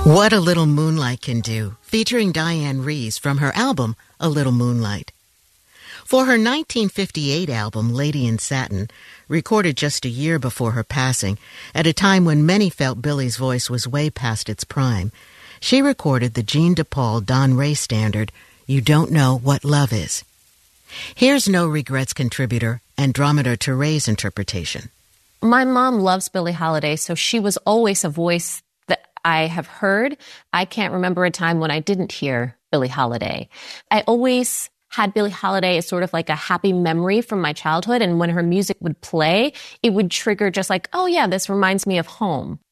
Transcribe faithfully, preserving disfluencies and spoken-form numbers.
What a Little Moonlight Can Do, featuring Diane Reeves from her album, A Little Moonlight. For her nineteen fifty-eight album, Lady in Satin, recorded just a year before her passing, at a time when many felt Billie's voice was way past its prime, she recorded the Jean DePaul Don Ray standard, You Don't Know What Love Is. Here's No Regrets contributor Andromeda Tere's interpretation. My mom loves Billie Holiday, so she was always a voice that I have heard. I can't remember a time when I didn't hear Billie Holiday. I always had Billie Holiday as sort of like a happy memory from my childhood. And when her music would play, it would trigger just like, oh yeah, this reminds me of home.